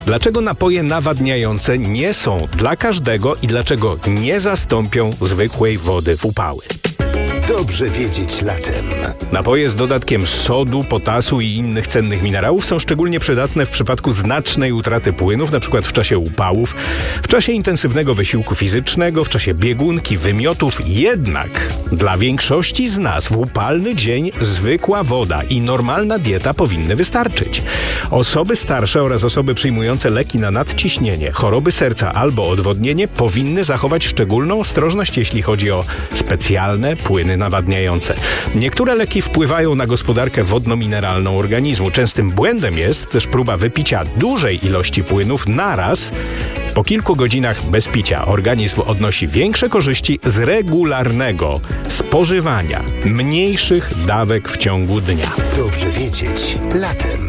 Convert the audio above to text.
Dlaczego napoje nawadniające nie są dla każdego i dlaczego nie zastąpią zwykłej wody w upały? Dobrze wiedzieć latem. Napoje z dodatkiem sodu, potasu i innych cennych minerałów są szczególnie przydatne w przypadku znacznej utraty płynów, np. w czasie upałów, w czasie intensywnego wysiłku fizycznego, w czasie biegunki, wymiotów. Jednak dla większości z nas w upalny dzień zwykła woda i normalna dieta powinny wystarczyć. Osoby starsze oraz osoby przyjmujące leki na nadciśnienie, choroby serca albo odwodnienie powinny zachować szczególną ostrożność, jeśli chodzi o specjalne płyny nawadniające. Niektóre leki wpływają na gospodarkę wodno-mineralną organizmu. Częstym błędem jest też próba wypicia dużej ilości płynów naraz. Po kilku godzinach bez picia organizm odnosi większe korzyści z regularnego spożywania mniejszych dawek w ciągu dnia. Dobrze wiedzieć latem.